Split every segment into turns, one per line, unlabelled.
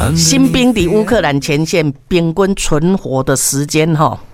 新兵伫乌克兰前线平均存活的时间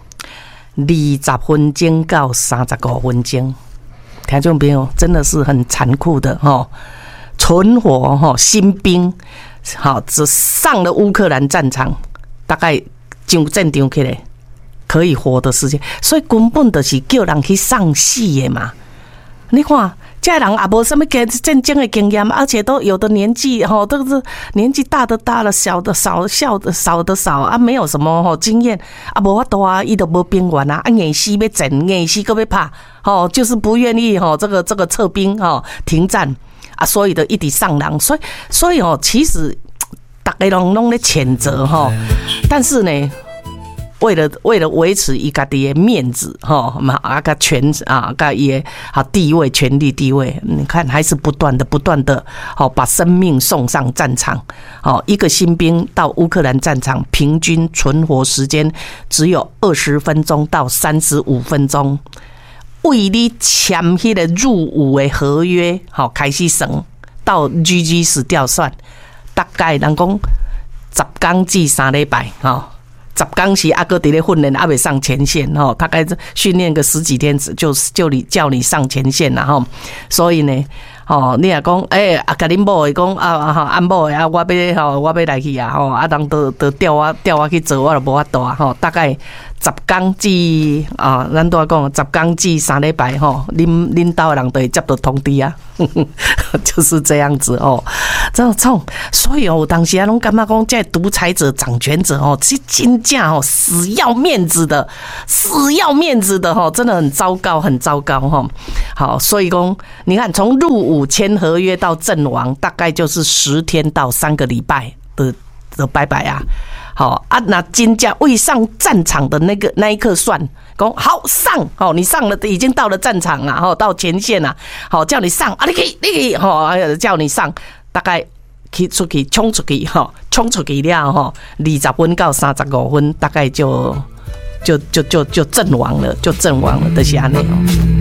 20分钟到35分钟，听众朋友真的是很残酷的存活新兵只上了乌克兰战场，大概上战场起来可以活的时间，所以根本就是叫人去送死的嘛。你看，这人也无什么战争的经验，而且都有的年纪都是年纪大的大了，小的少，少的少啊，没有什么经验啊，无法度啊，伊都无兵员啊，硬死要战，硬死搁要拍就是不愿意这个撤兵停战啊，所以的一直上人，所以其实大家拢在谴责但是呢。为了维持伊家己的面子甲权甲伊的地位、权力地位，你看还是不断的把生命送上战场。一个新兵到乌克兰战场，平均存活时间只有20分钟到35分钟。为你签迄个入伍的合约，开始算到 GG 死掉算，大概人讲10天至3礼拜10天是还搁在咧训练，还没上前线大概训练个10几天就叫你上前线啦所以呢你也讲甲恁某的讲安某的我要来去人都调我去做，我就无法度大概10天至咱都讲10天至3礼拜恁兜的人都会接到通知啊就是这样子这种，所以有当时拢感觉讲这独裁者、掌权者是真正死要面子的，真的很糟糕，很糟糕好，所以讲你看，从入伍签合约到阵亡，大概就是10天到3个礼拜的拜拜啊。好啊，那真正未上战场的那一刻算，讲好上你上了，已经到了战场了到前线了，好叫你上啊，你可以叫你上，大概出去冲出去了20分到35分，大概就阵亡了，就是这样的